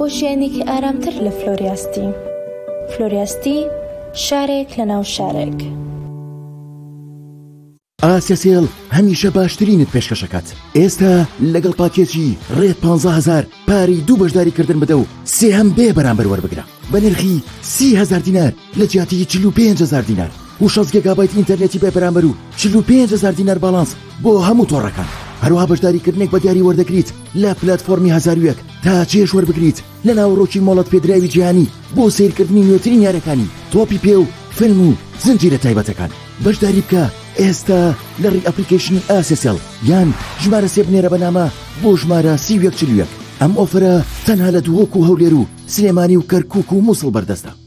بۆ ژیانێکی ئارامتر لە فلۆریاستی. فلۆریاستی شارێک لە ناو شارێک. ئاسیاسێڵ هەمیشە باشترینت پێشکەشەکات. ئێستا لەگەڵ پاکێجی ڕێت 15,000 پارەی دوو بەشداریکردن بدە و سێهەم بێ بەرامبەر وەربگرە بە نرخی 30,000 دینار لە جیاتی 45,000 دینار و 6 گیگابایت ئینتەرنێتی بێ بەرامبەر و 45,000 دینار باڵانس بۆ هەموو تۆڕەکان. هەروەها بەشداریکردنێک بە دیاری وەردەگریت لە پلەتفۆرمی 1001 تا چێژ وەربگریت لە ناوڕۆکی مۆڵەت پێدراوی جیهانی بۆ سیرکردنی نوێترین یاریەکانی تۆپی پێ و فیلم و زنجیرە تایبەتەکان. بەشداری بکە ئێستا لە ڕێی ئەپلیکیشنی ئاسیاسێڵ یان ژمارە سێ بنێرە بەنامە بۆ ژمارە 3141. ئەم ئۆفرە تەنها لە دووهۆک و هەولێر و سلێمانی و کەرکووک و مووسڵ بەردەستە.